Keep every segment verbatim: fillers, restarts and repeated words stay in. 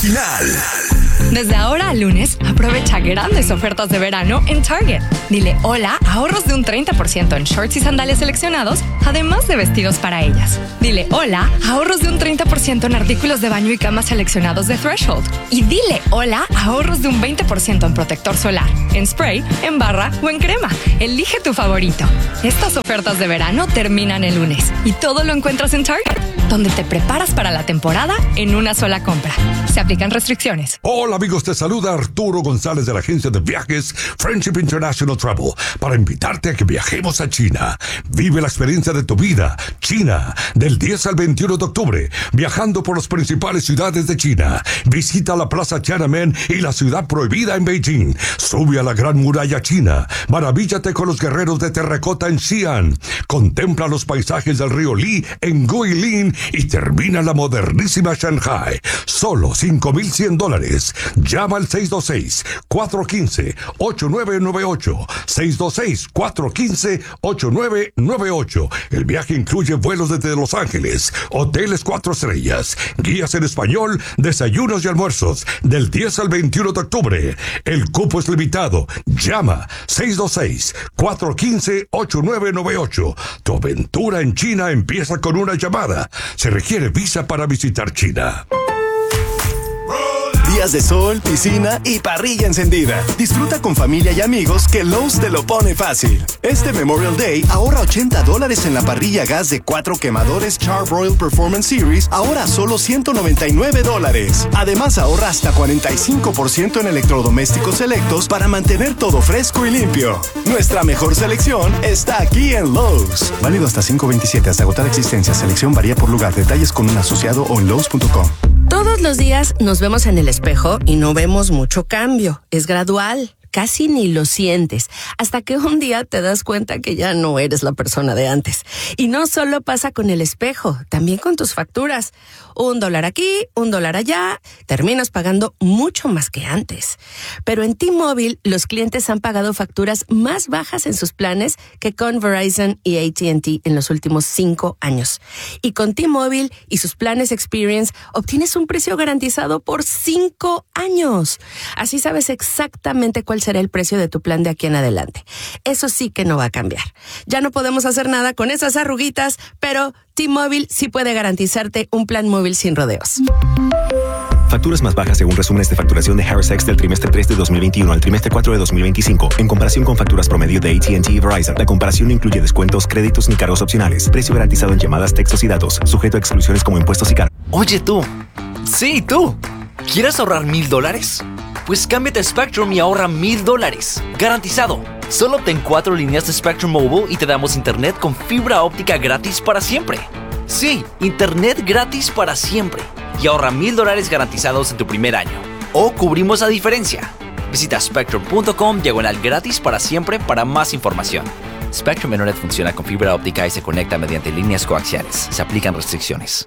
original. Desde ahora al lunes, aprovecha grandes ofertas de verano en Target. Dile hola a ahorros de un treinta por ciento en shorts y sandalias seleccionados, además de vestidos para ellas. Dile hola a ahorros de un treinta por ciento en artículos de baño y cama seleccionados de Threshold. Y dile hola a ahorros de un veinte por ciento en protector solar, en spray, en barra o en crema. Elige tu favorito. Estas ofertas de verano terminan el lunes y todo lo encuentras en Target, donde te preparas para la temporada en una sola compra. Se aplican restricciones. Hola amigos, te saluda Arturo González de la agencia de viajes Friendship International Travel para invitarte a que viajemos a China. Vive la experiencia de tu vida. China, del diez al veintiuno de octubre, viajando por las principales ciudades de China. Visita la Plaza Tiananmen y la ciudad prohibida en Beijing. Sube a la Gran Muralla China. Maravíllate con los guerreros de terracota en Xi'an. Contempla los paisajes del río Li en Guilin y termina la modernísima Shanghai. Solo cinco mil cien dólares. Llama al seis dos seis, cuatro uno cinco, ocho nueve nueve ocho. seis dos seis, cuatro uno cinco, ocho nueve nueve ocho. El viaje incluye vuelos desde Los Ángeles, hoteles cuatro estrellas, guías en español, desayunos y almuerzos, del diez al veintiuno de octubre. El cupo es limitado. Llama seis dos seis, cuatro uno cinco, ocho nueve nueve ocho. Tu aventura en China empieza con una llamada. Se requiere visa para visitar China. Días de sol, piscina y parrilla encendida. Disfruta con familia y amigos que Lowe's te lo pone fácil. Este Memorial Day ahorra ochenta dólares en la parrilla gas de cuatro quemadores Char-Broil Performance Series, ahora a solo ciento noventa y nueve dólares. Además ahorra hasta cuarenta y cinco por ciento en electrodomésticos selectos para mantener todo fresco y limpio. Nuestra mejor selección está aquí en Lowe's. Válido hasta cinco veintisiete hasta agotar existencias. Selección varía por lugar. Detalles con un asociado o en lowes punto com. Todos los días nos vemos en el espejo y no vemos mucho cambio. Es gradual. Casi ni lo sientes, hasta que un día te das cuenta que ya no eres la persona de antes. Y no solo pasa con el espejo, también con tus facturas. Un dólar aquí, un dólar allá, terminas pagando mucho más que antes. Pero en T-Mobile, los clientes han pagado facturas más bajas en sus planes que con Verizon y A T and T en los últimos cinco años. Y con T-Mobile y sus planes Experience, obtienes un precio garantizado por cinco años. Así sabes exactamente cuál será el precio de tu plan de aquí en adelante. Eso sí que no va a cambiar. Ya no podemos hacer nada con esas arruguitas, pero T-Mobile sí puede garantizarte un plan móvil sin rodeos. Facturas más bajas según resúmenes de facturación de Harris X del trimestre tres de dos mil veintiuno al trimestre cuatro de dos mil veinticinco. En comparación con facturas promedio de A T and T y Verizon, la comparación no incluye descuentos, créditos ni cargos opcionales. Precio garantizado en llamadas, textos y datos. Sujeto a exclusiones como impuestos y cargos. Oye tú. Sí, tú. ¿Quieres ahorrar mil dólares? Pues cámbiate a Spectrum y ahorra mil dólares. Garantizado. Solo obtén cuatro líneas de Spectrum Mobile y te damos internet con fibra óptica gratis para siempre. Sí, internet gratis para siempre. Y ahorra mil dólares garantizados en tu primer año. O cubrimos la diferencia. Visita spectrum punto com diagonal gratis para siempre para más información. Spectrum Internet funciona con fibra óptica y se conecta mediante líneas coaxiales. Se aplican restricciones.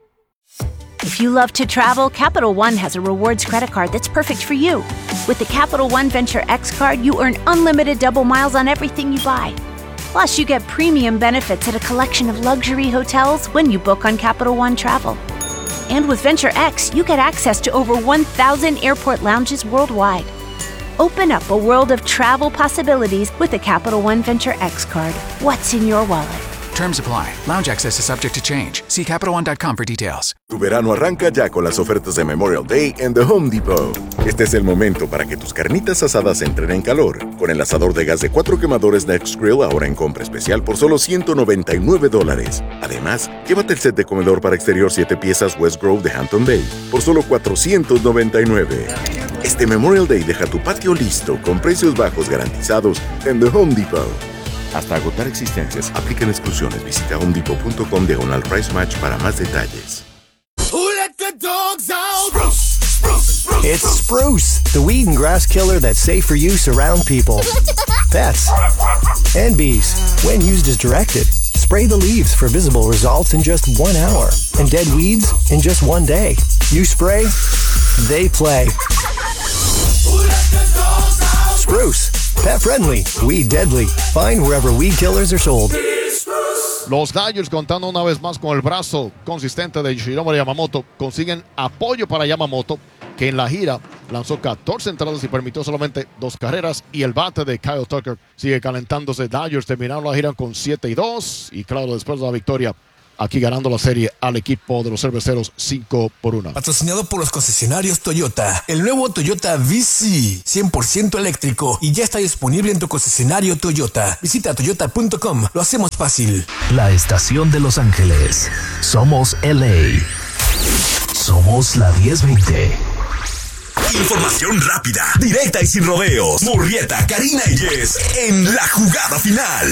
If you love to travel, Capital One has a rewards credit card that's perfect for you. With the Capital One Venture X card, you earn unlimited double miles on everything you buy. Plus, you get premium benefits at a collection of luxury hotels when you book on Capital One Travel. And with Venture X, you get access to over one thousand airport lounges worldwide. Open up a world of travel possibilities with the Capital One Venture X card. What's in your wallet? Terms apply. Lounge access is subject to change. See Capital One dot com for details. Tu verano arranca ya con las ofertas de Memorial Day en The Home Depot. Este es el momento para que tus carnitas asadas entren en calor. Con el asador de gas de cuatro quemadores Next Grill ahora en compra especial por solo ciento noventa y nueve dólares. Además, llévate el set de comedor para exterior siete piezas West Grove de Hampton Bay por solo cuatrocientos noventa y nueve. Este Memorial Day deja tu patio listo con precios bajos garantizados en The Home Depot. Hasta agotar existencias. Aplican exclusiones. Visita home depot punto com diagonal price match para más detalles. Who let the dogs out? Spruce, spruce, spruce. It's Spruce, the weed and grass killer that's safe for use around people, pets, and bees. When used as directed, spray the leaves for visible results in just one hour, and dead weeds in just one day. You spray, they play. Who let the dogs out? Spruce. Pet friendly, weed deadly. Find wherever weed killers are sold. Los Dodgers, contando una vez más con el brazo consistente de Yoshinobu Yamamoto, consiguen apoyo para Yamamoto que en la gira lanzó catorce entradas y permitió solamente dos carreras. Y el bate de Kyle Tucker sigue calentándose. Dodgers terminaron la gira con siete y dos. Y claro, después de la victoria, aquí ganando la serie al equipo de los cerveceros cinco por uno. Patrocinado por los concesionarios Toyota. El nuevo Toyota V C, cien por ciento eléctrico y ya está disponible en tu concesionario Toyota. Visita toyota punto com. Lo hacemos fácil. La estación de Los Ángeles. Somos L A. Somos la diez veinte. Información rápida, directa y sin rodeos. Murrieta, Karina y Jess en la jugada final.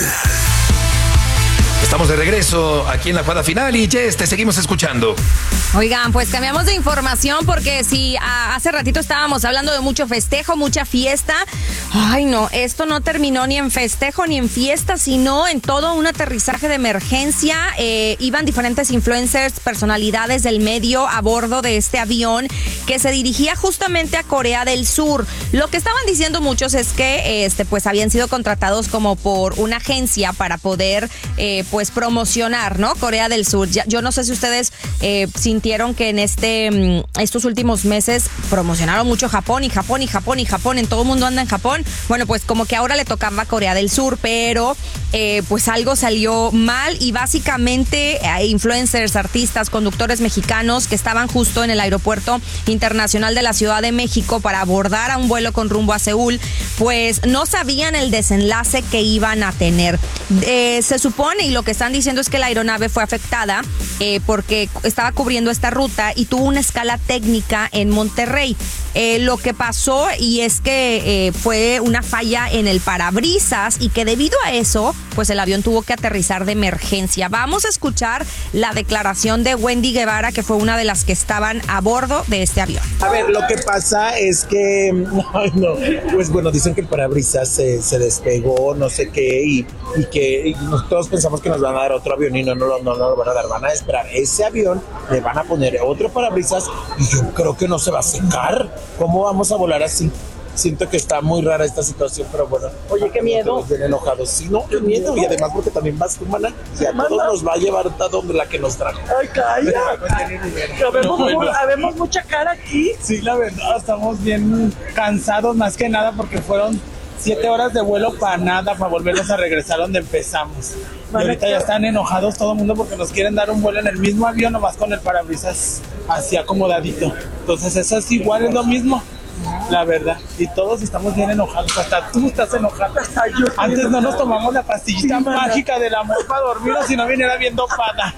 Estamos de regreso aquí en la jugada final y Jess, te seguimos escuchando. Oigan, pues cambiamos de información porque si a, hace ratito estábamos hablando de mucho festejo, mucha fiesta. Ay, no, esto no terminó ni en festejo ni en fiesta, sino en todo un aterrizaje de emergencia. Eh, iban diferentes influencers, personalidades del medio a bordo de este avión que se dirigía justamente a Corea del Sur. Lo que estaban diciendo muchos es que este, pues habían sido contratados como por una agencia para poder eh, pues promocionar, ¿no? Corea del Sur. Ya, yo no sé si ustedes eh, sintieron que en este estos últimos meses promocionaron mucho Japón y Japón y Japón y Japón, en todo el mundo anda en Japón. Bueno, pues como que ahora le tocaba a Corea del Sur, pero eh, pues algo salió mal y básicamente eh, influencers, artistas, conductores mexicanos que estaban justo en el aeropuerto internacional de la Ciudad de México para abordar a un vuelo con rumbo a Seúl, pues no sabían el desenlace que iban a tener. Eh, se supone, y lo que están diciendo es que la aeronave fue afectada eh, porque estaba cubriendo esta ruta y tuvo una escala técnica en Monterrey. Eh, lo que pasó y es que eh, fue una falla en el parabrisas y que debido a eso, pues el avión tuvo que aterrizar de emergencia. Vamos a escuchar la declaración de Wendy Guevara, que fue una de las que estaban a bordo de este avión. A ver, lo que pasa es que, ay, no, pues bueno, dicen que el parabrisas se, se despegó, no sé qué, y, y que y todos pensamos que nos van a dar otro avión y no, no, no, no nos van a dar, van a esperar ese avión, le van a poner otro parabrisas y yo creo que no se va a secar. ¿Cómo vamos a volar así? Siento que está muy rara esta situación, pero bueno. Oye, qué miedo. Nos ven enojados. Sí, no, qué miedo. Y además porque también vas tú, mana, y a todos nos va a llevar a donde la que nos trajo. Ay, calla. Habemos, no, bueno. habemos mucha cara aquí. Sí, la verdad, estamos bien cansados más que nada porque fueron siete horas de vuelo para nada, para volvernos a regresar donde empezamos. Y ahorita ya están enojados todo el mundo porque nos quieren dar un vuelo en el mismo avión, nomás con el parabrisas así acomodadito. Entonces eso es igual, es lo mismo. La verdad, y todos estamos bien enojados, hasta tú estás enojada. Hasta yo. Antes no nos tomamos la pastillita sí, mágica del amor para dormir, o si no viniera bien dopada.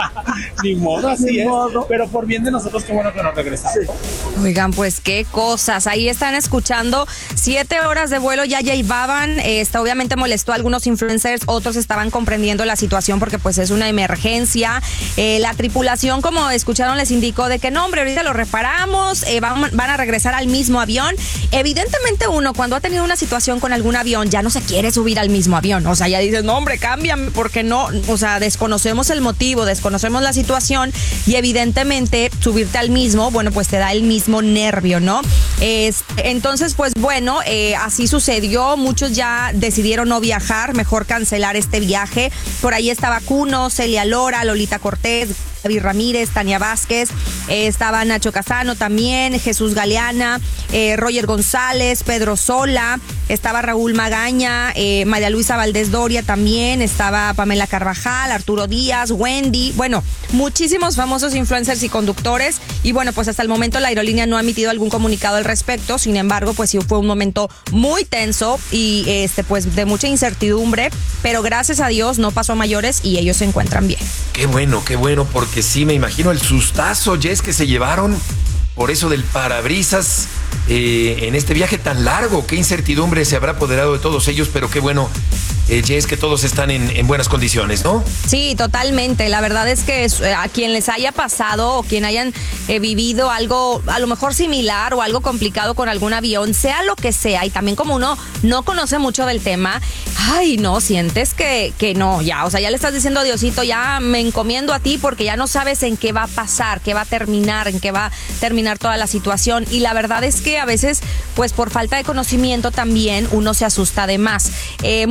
Ni modo, así Ni es. Modo. Pero por bien de nosotros, qué bueno que nos regresamos. Sí. Oigan, pues qué cosas. Ahí están escuchando. Siete horas de vuelo ya llevaban. Esta obviamente molestó a algunos influencers, otros estaban comprendiendo la situación porque pues es una emergencia. Eh, la tripulación, como escucharon, les indicó de que no, hombre, ahorita lo reparamos, eh, van, van a regresar al mismo avión. Evidentemente uno cuando ha tenido una situación con algún avión ya no se quiere subir al mismo avión, o sea, ya dices, no hombre, cámbiame, porque no, o sea, desconocemos el motivo, desconocemos la situación y evidentemente subirte al mismo, bueno, pues te da el mismo nervio, ¿no? Es, entonces, pues bueno, eh, así sucedió, muchos ya decidieron no viajar, mejor cancelar este viaje. Por ahí estaba Cuno, Celia Lora, Lolita Cortés, David Ramírez, Tania Vázquez, eh, estaba Nacho Casano también, Jesús Galeana, eh, Roger González, Pedro Sola, estaba Raúl Magaña, eh, María Luisa Valdés Doria también, estaba Pamela Carvajal, Arturo Díaz, Wendy, bueno, muchísimos famosos influencers y conductores, y bueno, pues hasta el momento la aerolínea no ha emitido algún comunicado al respecto, sin embargo, pues sí fue un momento muy tenso y este pues de mucha incertidumbre, pero gracias a Dios no pasó a mayores y ellos se encuentran bien. Qué bueno, qué bueno, porque sí, me imagino el sustazo, Jess, que se llevaron por eso del parabrisas eh, en este viaje tan largo. Qué incertidumbre se habrá apoderado de todos ellos, pero qué bueno, eh, Jess, que todos están en, en buenas condiciones, ¿no? Sí, totalmente. La verdad es que a quien les haya pasado o quien hayan eh, vivido algo a lo mejor similar o algo complicado con algún avión, sea lo que sea, y también como uno no conoce mucho del tema, ay, no, sientes que, que no, ya, o sea, ya le estás diciendo a Diosito, ya me encomiendo a ti porque ya no sabes en qué va a pasar, qué va a terminar, en qué va a terminar toda la situación, y la verdad es que a veces, pues por falta de conocimiento también uno se asusta de más. Eh, muchas de las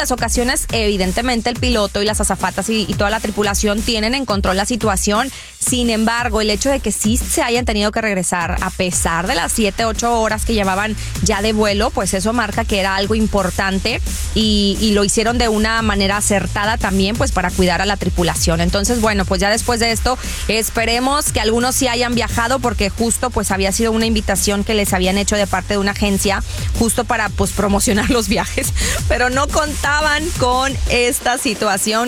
las ocasiones, evidentemente, el piloto y las azafatas y, y toda la tripulación tienen en control la situación. Sin embargo, el hecho de que sí se hayan tenido que regresar a pesar de las siete, ocho horas que llevaban ya de vuelo, pues eso marca que era algo importante y, y lo hicieron de una manera acertada también, pues para cuidar a la tripulación. Entonces, bueno, pues ya después de esto, esperemos que algunos sí hayan viajado, porque justo pues había sido una invitación que les habían hecho de parte de una agencia justo para pues promocionar los viajes, pero no contaban con esta situación